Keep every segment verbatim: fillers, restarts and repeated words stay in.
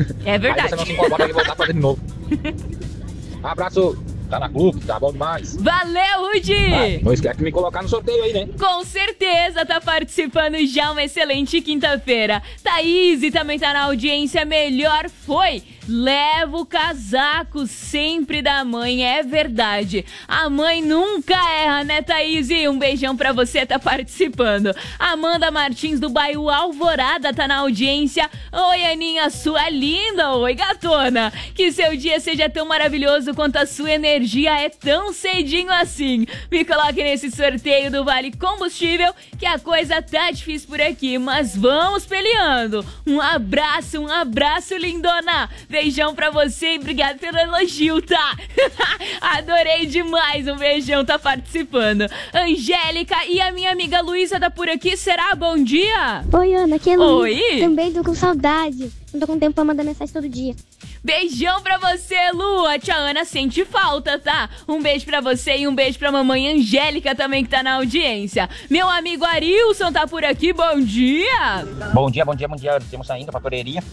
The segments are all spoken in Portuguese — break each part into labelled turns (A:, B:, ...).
A: É verdade.
B: Aí você não se incomoda de voltar a fazer de novo. Abraço. Tá na clube, tá bom demais.
A: Valeu, Rudy!
B: Ah, não esquece de me colocar no sorteio aí, né?
A: Com certeza tá participando já, uma excelente quinta-feira. Thaís também tá na audiência, melhor foi. Leva o casaco sempre da mãe, é verdade. A mãe nunca erra, né, Thaís? E um beijão pra você, tá participando. Amanda Martins do bairro Alvorada tá na audiência. Oi, Aninha, sua linda. Oi, gatona. Que seu dia seja tão maravilhoso quanto a sua energia é tão cedinho assim. Me coloque nesse sorteio do Vale Combustível, que a coisa tá difícil por aqui, mas vamos peleando. Um abraço, um abraço, lindona. Beijão pra você e obrigado pelo elogio, tá? Adorei demais, um beijão, tá participando. Angélica e a minha amiga Luísa tá por aqui, será? Bom dia!
C: Oi, Ana, aqui é Lu.
A: Oi!
C: Também tô com saudade, não tô com tempo pra mandar mensagem todo dia.
A: Beijão pra você, Lu. A tia Ana sente falta, tá? Um beijo pra você e um beijo pra mamãe Angélica também, que tá na audiência. Meu amigo Arilson tá por aqui, bom dia!
D: Bom dia, bom dia, bom dia. Estamos saindo pra correria.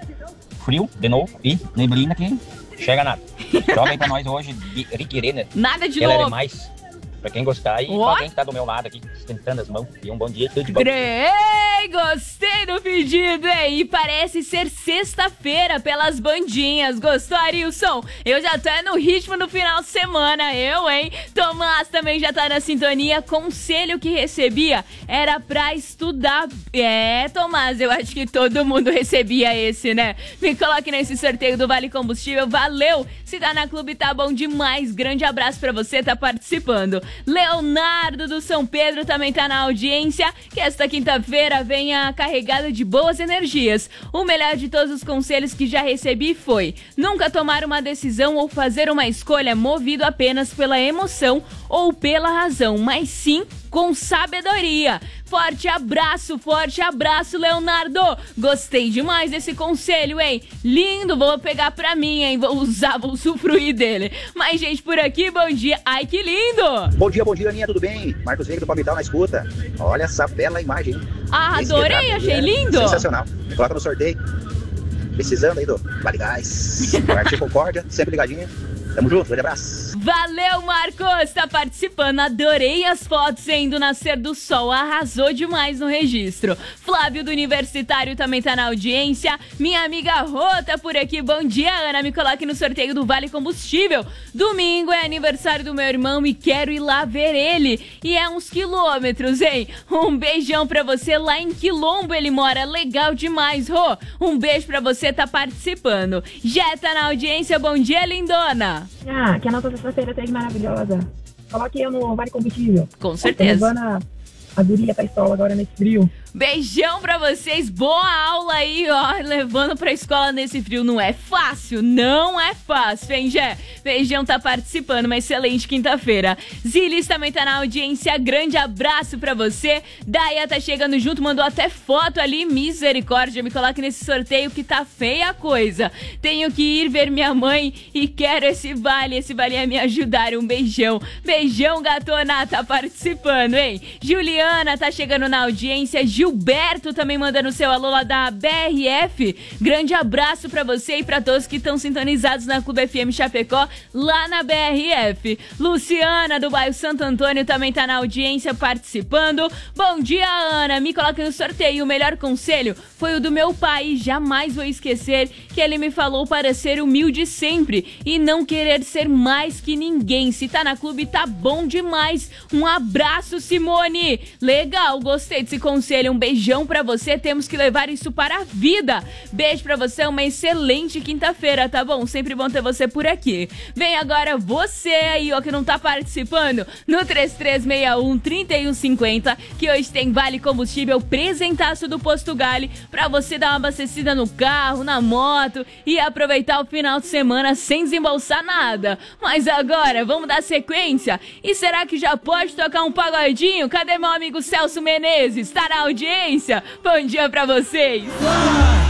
D: Frio, de novo, e neblina que chega nada. Joga aí pra nós hoje, Rick Renner.
A: Nada de
D: Ela
A: novo.
D: é demais. Pra quem gostar, e
A: What?
D: pra alguém que tá do meu lado aqui, esquentando as mãos. E um bom dia, tudo de bom.
A: Ei, gostei do pedido, hein? E parece ser sexta-feira pelas bandinhas. Gostou, Arilson? Eu já tô no ritmo do final de semana, eu, hein? Tomás também já tá na sintonia. Conselho que recebia era pra estudar. É, Tomás, eu acho que todo mundo recebia esse, né? Me coloque nesse sorteio do Vale Combustível. Valeu! Se tá na clube, tá bom demais. Grande abraço pra você, tá participando. Leonardo do São Pedro também tá na audiência, que esta quinta-feira venha carregada de boas energias. O melhor de todos os conselhos que já recebi foi: nunca tomar uma decisão ou fazer uma escolha movido apenas pela emoção ou pela razão, mas sim com sabedoria. Forte abraço, forte abraço, Leonardo. Gostei demais desse conselho, hein? Lindo, vou pegar pra mim, hein? Vou usar, vou usufruir dele. Mais gente por aqui, bom dia. Ai, que lindo!
E: Bom dia, bom dia, Aninha, tudo bem? Marcos Veiga do Palmital na escuta. Olha essa bela imagem, hein?
A: Ah,
E: Esse
A: adorei,
E: retrato
A: achei
E: é
A: lindo.
E: Sensacional. Me coloca no sorteio. Precisando aí do Vale Gás. Partiu Concórdia, sempre ligadinho. Tamo junto, grande abraço.
A: Valeu, Marcos, tá participando. Adorei as fotos, hein, do nascer do sol. Arrasou demais no registro. Flávio do Universitário também tá na audiência. Minha amiga Rô tá por aqui. Bom dia, Ana. Me coloque no sorteio do Vale Combustível. Domingo é aniversário do meu irmão e quero ir lá ver ele. E é uns quilômetros, hein? Um beijão pra você. Lá em Quilombo ele mora. Legal demais, Rô. Um beijo pra você, tá participando. Já tá na audiência. Bom dia, lindona.
F: Ah, que a nossa sexta-feira seja maravilhosa. Coloque eu no Vale Combustível.
A: Com certeza.
F: Tô levando a, a guria pra escola agora nesse frio.
A: Beijão pra vocês, boa aula aí, ó, levando pra escola nesse frio. Não é fácil, não é fácil, hein, Gé? Beijão tá participando, uma excelente quinta-feira. Zilis também tá na audiência, grande abraço pra você. Daia tá chegando junto, mandou até foto ali, misericórdia, me coloque nesse sorteio que tá feia a coisa. Tenho que ir ver minha mãe e quero esse vale, esse vale ia me ajudar, um beijão. Beijão, gatona, tá participando, hein? Juliana tá chegando na audiência, Gilberto também mandando seu alô lá da B R F. Grande abraço pra você e pra todos que estão sintonizados na Clube F M Chapecó, lá na B R F. Luciana, do bairro Santo Antônio, também tá na audiência participando. Bom dia, Ana. Me coloque no sorteio. O melhor conselho foi o do meu pai. Jamais vou esquecer que ele me falou para ser humilde sempre e não querer ser mais que ninguém. Se tá na clube, tá bom demais. Um abraço, Simone. Legal, gostei desse conselho. Um beijão pra você, temos que levar isso para a vida. Beijo pra você, uma excelente quinta-feira, tá bom? Sempre bom ter você por aqui. Vem agora você aí, ó, que não tá participando, no três três seis um, três um cinco zero, que hoje tem Vale Combustível, presentaço do Posto Gali, pra você dar uma abastecida no carro, na moto e aproveitar o final de semana sem desembolsar nada. Mas agora, vamos dar sequência? E será que já pode tocar um pagodinho? Cadê meu amigo Celso Menezes? Tá na audiência? Bom dia pra vocês!